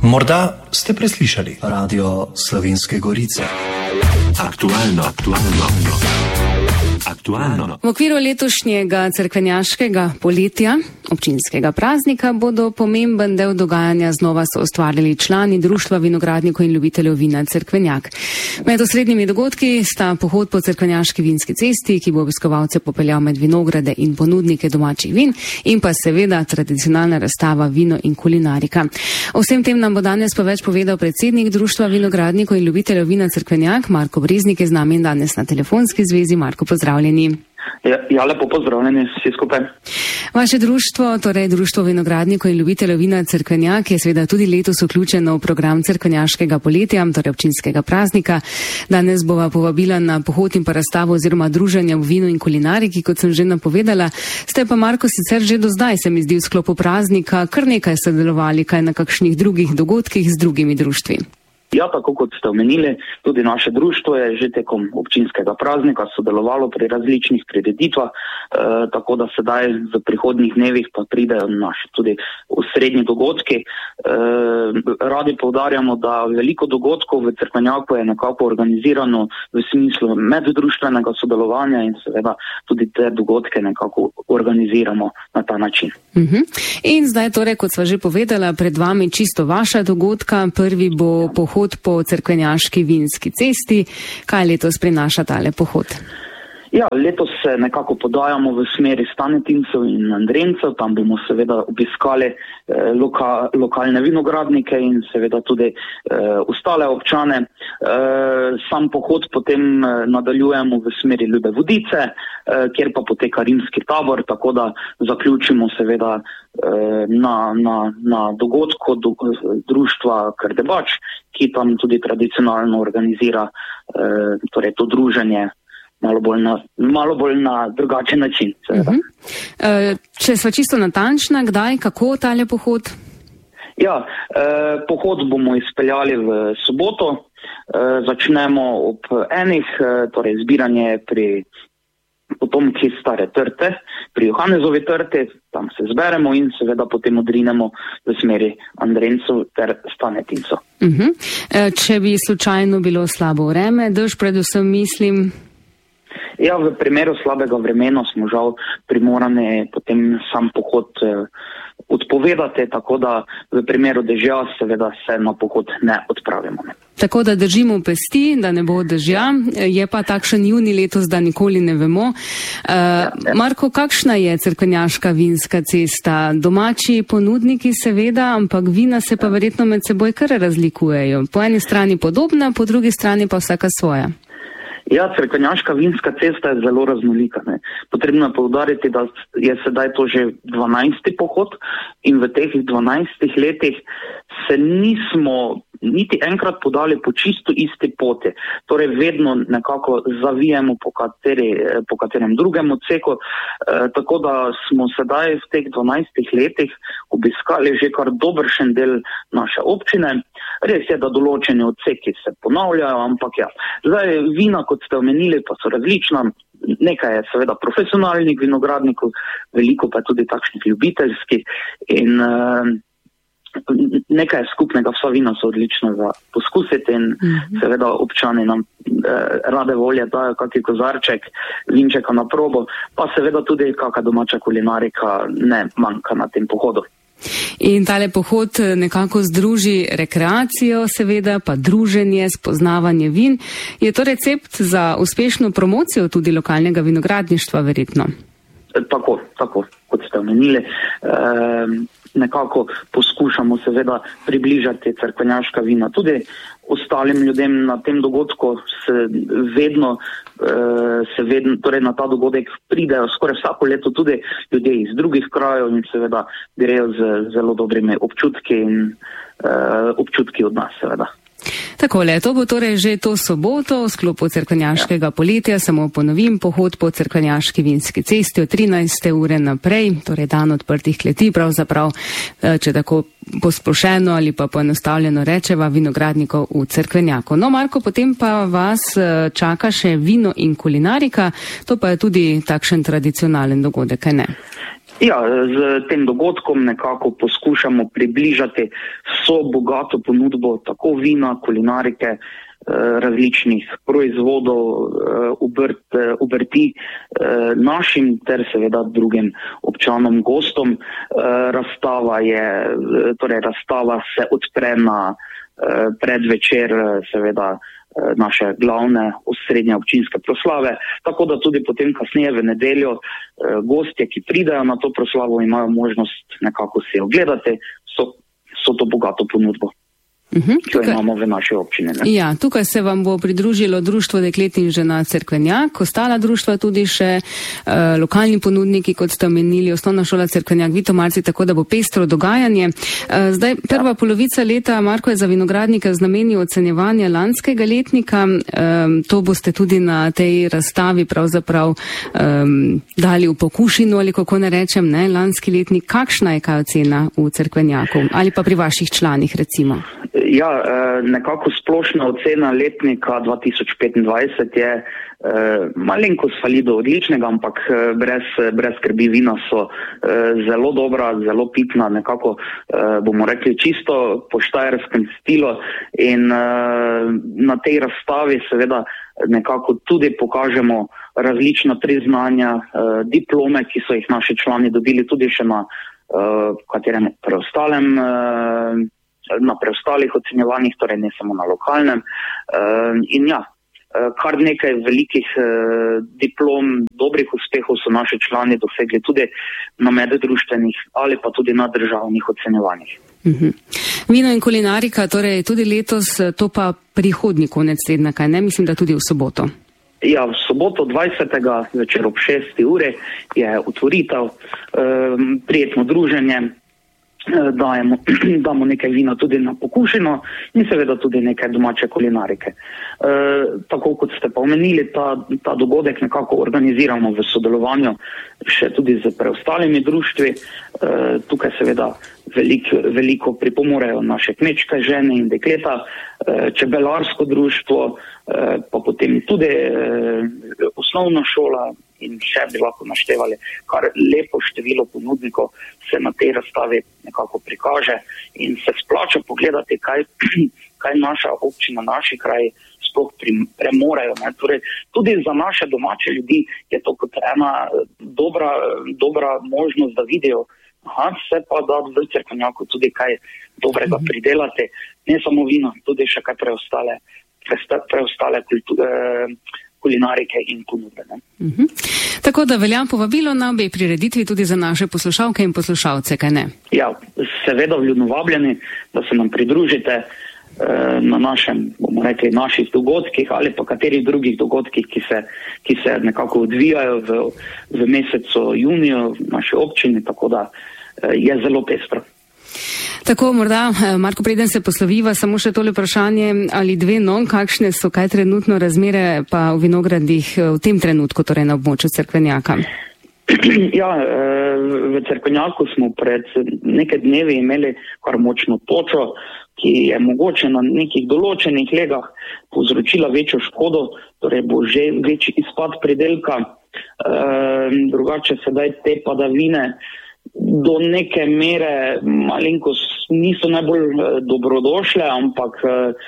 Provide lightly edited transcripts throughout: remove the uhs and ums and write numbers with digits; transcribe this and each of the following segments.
Morda ste preslišali Radio Slovenske Gorice. Aktualno. V okviru letošnjega cerkvenjaškega poletja, občinskega praznika, bodo pomemben del dogajanja znova soustvarjali člani Društva vinogradnikov in ljubiteljev vina Cerkvenjak. Med osrednjimi dogodki sta pohod po cerkvenjaški vinski cesti, ki bo obiskovalce popeljal med vinograde in ponudnike domačih vin, in pa seveda tradicionalna razstava Vino in kulinarika. O vsem tem nam bo danes pa več povedal predsednik Društva vinogradnikov in ljubiteljev vina Cerkvenjak, Marko Breznik, je z nami in danes na telefonski zvezi. Marko, pozdravljeni. Ja, lepo pozdravljeni vsi skupaj. Vaše društvo, torej Društvo vinogradnikov in ljubiteljev vina Cerkvenjak, je seveda tudi letos vključeno v program cerkvenjaškega poletja, torej občinskega praznika. Danes bova povabila na pohod in pa razstavo oziroma druženja v vinu in kulinariki, kot sem že napovedala. Ste pa, Marko, sicer že do zdaj, se mi zdi, v sklopu praznika kar nekaj sodelovali, kaj na kakšnih drugih dogodkih z drugimi društvi. Ja, tako kot ste omenili, tudi naše društvo je že tekom občinskega praznika sodelovalo pri različnih prireditvah, tako da sedaj v prihodnjih dnevih pa pridejo naši tudi osrednji dogodki. Radi poudarjamo, da veliko dogodkov v Cerkvenjaku je nekako organizirano v smislu meddruštvenega sodelovanja in seveda tudi te dogodke nekako organiziramo na ta način. In zdaj torej, kot sva že povedala, pred vami čisto vaša dogodka. Prvi bo pohod po cerkvenjaški vinski cesti. Kaj letos prinaša tale pohod? Ja, letos se nekako podajamo v smeri Stanetincev in Andrencev. Tam bomo seveda obiskali lokalne vinogradnike in seveda tudi ostale občane. Sam pohod potem nadaljujemo v smeri Ljube Vodice, kjer pa poteka rimski tabor, tako da zaključimo seveda na dogodku društva Krdebač, ki tam tudi tradicionalno organizira torej to druženje malo bolj na drugačen način. Če sva čisto natančna, kdaj, kako tale pohod? Ja, pohod bomo izpeljali v soboto. Začnemo ob 1, torej zbiranje pri potomki Stare Trte, pri Johanezovi trti, tam se zberemo in seveda potem odrinemo v smeri Andrencev ter Stanetincev. Če bi slučajno bilo slabo vreme, dež predvsem mislim? Ja, v primeru slabega vremena smo žal primorani potem sam pohod odpovedati, tako da v primeru dežja seveda se na pohod ne odpravimo. Tako da držimo pesti, da ne bo dežja. Je pa takšen junij letos, da nikoli ne vemo. Marko, kakšna je cerkvenjaška vinska cesta? Domači ponudniki seveda, ampak vina se pa verjetno med seboj kar razlikujejo. Po eni strani podobna, po drugi strani pa vsaka svoja. Ja, cerkvenjaška vinska cesta je zelo raznolika. Potrebno je poudariti, da je sedaj to že 12. pohod in v teh 12 letih se nismo niti enkrat podali po čisto isti poti. Torej vedno nekako zavijemo po katerem drugem odseku, tako da smo sedaj v teh 12 letih obiskali že kar dobršen del naše občine. Res je, da določeni odseki se ponavljajo, ampak ja. Zdaj vina, kot ste omenili, pa so različna. Nekaj je seveda profesionalnih vinogradnikov, veliko pa tudi takšnih ljubiteljskih in nekaj je skupnega, vsa vina so odlična za poskusiti in seveda občani nam rade volje dajo kakšen kozarček vinčeka na probo, pa seveda tudi kakšna domača kulinarika ne manjka na tem pohodu. In tale pohod nekako združi rekreacijo, seveda, pa druženje, spoznavanje vin. Je to recept za uspešno promocijo tudi lokalnega vinogradništva, verjetno? Tako, kot ste omenili. Nekako poskušamo seveda približati cerkvenjaška vina. Tudi ostalim ljudem na tem dogodku torej na ta dogodek pridejo skoraj vsako leto tudi ljudje iz drugih krajev in seveda grejo z zelo dobrimi občutki od nas seveda. Takole, to bo torej že to soboto v sklopu cerkvenjaškega poletja, samo ponovim, pohod po cerkvenjaški vinski cesti od 13. ure naprej, torej dan odprtih kleti, pravzaprav, če tako posplošeno ali pa poenostavljeno rečeva, vinogradnikov v Cerkvenjaku. No, Marko, potem pa vas čaka še vino in kulinarika, to pa je tudi takšen tradicionalen dogodek, kaj ne? Ja, z tem dogodkom nekako poskušamo približati vso bogato ponudbo tako vina, kulinarike, različnih proizvodov, obrti našim ter seveda drugim občanom, gostom. Razstava se odpre na predvečer seveda naše glavne osrednje občinske proslave, tako da tudi potem kasneje v nedeljo gostje, ki pridejo na to proslavo, imajo možnost nekako si ogledati so to bogato ponudbo. Ki jo imamo v naši občini. Ja, tukaj se vam bo pridružilo Društvo deklet in žena Cerkvenjak, ostala društva tudi še lokalni ponudniki, kot ste omenili, Osnovna šola Cerkvenjak, Vitomarci, tako da bo pestro dogajanje. Zdaj, prva polovica leta, Marko, je za vinogradnike z nameni ocenjevanja lanskega letnika. To boste tudi na tej razstavi pravzaprav dali v pokušino, ali kako ne rečem, ne, lanski letnik. Kakšna je kaj ocena v Cerkvenjaku ali pa pri vaših članih, recimo? Ja, nekako splošna ocena letnika 2025 je malenkost fali do odličnega, ampak brez skrbi, vina so zelo dobra, zelo pitna, nekako bomo rekli čisto po štajerskem stilu in na tej razstavi seveda nekako tudi pokažemo različna priznanja, diplome, ki so jih naši člani dobili tudi še na katerem na preostalih ocenjevanjih, torej ne samo na lokalnem. In ja, kar nekaj velikih diplom, dobrih uspehov so naši člani dosegli tudi na meddruštvenih ali pa tudi na državnih ocenjevanjih. Vino in kulinarika, torej tudi letos, to pa prihodnji konec tedna, kaj ne? Mislim, da tudi v soboto. Ja, v soboto 20. večer ob 6. uri je otvoritev, prijetno druženje. Damo nekaj vina tudi na pokušino in seveda tudi nekaj domače kulinarike. Tako kot ste pa omenili, ta dogodek nekako organiziramo v sodelovanju še tudi z preostalimi društvi. Tukaj seveda veliko pripomorejo naše kmečke žene in dekleta, čebelarsko društvo, pa potem tudi osnovna šola in še bi lahko naštevali, kar lepo število ponudnikov se na tej razstavi nekako prikaže in se splača pogledati, kaj naša občina, naši kraji sploh premorejo. Torej, tudi za naše domače ljudi je to kot ena dobra možnost, da vidijo, se pa da v Cerkvenjaku tudi kaj dobrega pridelati, ne samo vino, tudi še kaj preostale kulinarike in ponudbe. Tako da velja povabilo na obe prireditvi tudi za naše poslušalke in poslušalce, kaj ne? Ja, seveda vljudno vabljeni, da se nam pridružite na naših dogodkih ali pa katerih drugih dogodkih, ki se nekako odvijajo v mesecu juniju v naši občini, tako da je zelo pestro. Tako, morda, Marko, preden se posloviva, samo še tole vprašanje ali dve, kakšne so kaj trenutno razmere pa v vinogradih v tem trenutku, torej na območju Cerkvenjaka? Ja, v Cerkvenjaku smo pred nekaj dnevi imeli kar močno točo, ki je mogoče na nekih določenih legah povzročila večjo škodo, torej bo že večji izpad pridelka. Drugače sedaj te padavine do neke mere malenkost niso najbolj dobrodošle, ampak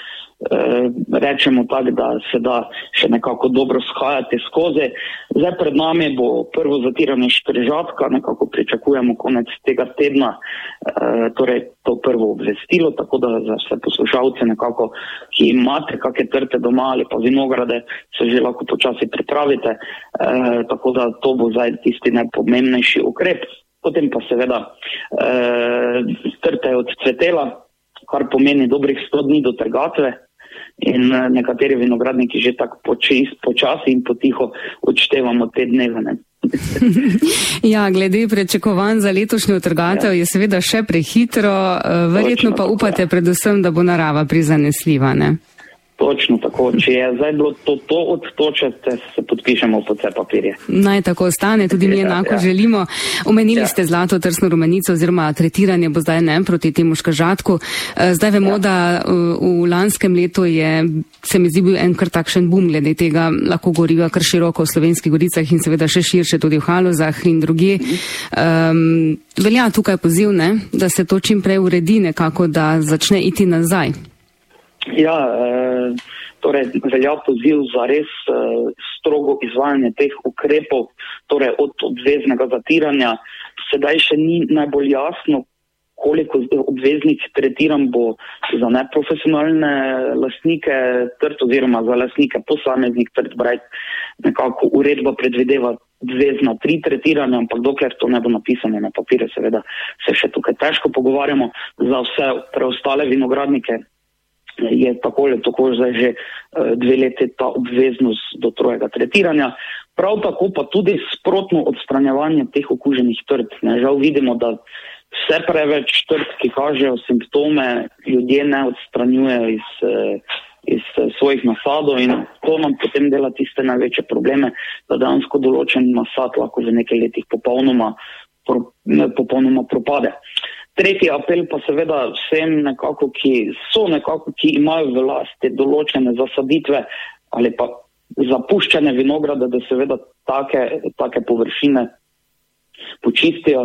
rečemo tako, da se da še nekako dobro shajati skozi. Zdaj pred nami bo prvo zatiranje Škrežatka, nekako pričakujemo konec tega tedna, torej to prvo obvestilo, tako da za vse poslušalce nekako, ki imate kakšne trte doma ali pa vinograde, se že lahko počasi pripravite, tako da to bo zdaj tisti najpomembnejši ukrep. Potem pa seveda trta je odcvetela, kar pomeni dobrih 100 dni do trgatve in nekateri vinogradniki že tako počasi in potiho odštevamo te dneve. Ja, glede pričakovanj za letošnjo trgatev je seveda še prehitro, verjetno pa upate predvsem, da bo narava prizanesljiva, ne? Točno tako. Če je zdaj bilo to odtoče, se podpišemo pod vse papirje. Naj tako ostane, tudi mi enako želimo. Omenili ste zlato trsno rumenico oziroma tretiranje bo zdaj proti temu škažatku. Zdaj vemo, da v lanskem letu se mi zdi bil kar takšen boom glede tega, lahko goriva kar široko v Slovenskih Goricah in seveda še širše tudi v Halozah in drugje. Velja tukaj poziv, da se to čim prej uredi nekako, da začne iti nazaj. Ja, torej velja poziv za res strogo izvajanje teh ukrepov, torej od obveznega zatiranja. Sedaj še ni najbolj jasno, koliko obveznih tretiranj bo za neprofesionalne lastnike trt oziroma za lastnike posameznih trt. Nekako uredba predvideva obvezna 3 tretiranja, ampak dokler to ne bo napisano na papirju, seveda se še tukaj težko pogovarjamo. Za vse preostale vinogradnike je tako zdaj že 2 leti ta obveznost do 3. tretiranja. Prav tako pa tudi sprotno odstranjevanje teh okuženih trt. Žal vidimo, da vse preveč trt, ki kažejo simptome, ljudje ne odstranjujejo iz svojih nasadov in to nam potem dela tiste največje probleme, da dejansko določen nasad lahko v nekaj letih popolnoma propade. Tretji apel pa seveda vsem ki imajo v lasti določene zasaditve ali pa zapuščene vinograde, da seveda take površine počistijo.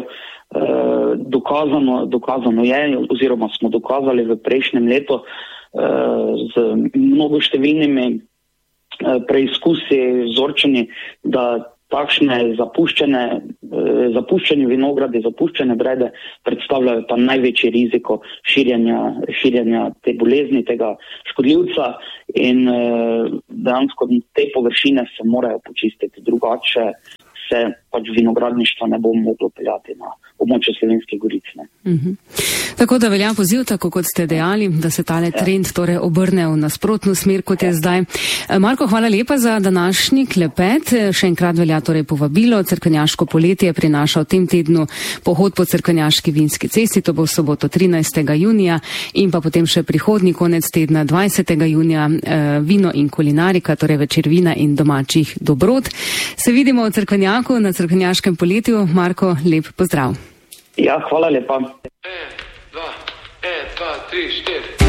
Dokazano je, oziroma smo dokazali v prejšnjem letu z mnogo številnimi preizkusi vzorčeni, da takšne zapuščeni vinogradi, zapuščene brede predstavljajo pa največji riziko širjenja te bolezni, tega škodljivca in dejansko te površine se morajo počistiti, drugače se pač vinogradništvo ne bo moglo peljati na območje Slovenskih Goric. Tako da velja poziv, tako kot ste dejali, da se tale trend torej obrne v nasprotno smer, kot je zdaj. Marko, hvala lepa za današnji klepet. Še enkrat velja torej povabilo. Cerkvenjaško poletje prinaša v tem tednu pohod po Cerkvenjaški vinski cesti, to bo v soboto 13. junija in pa potem še prihodnji konec tedna 20. junija vino in kulinarika, torej večer vina in domačih dobrot. Se vidimo v Cerkvenjaku na Cerkvenjaškem poletju. Marko, lep pozdrav. Ja, hvala lepa. 1, 2, 3, 4.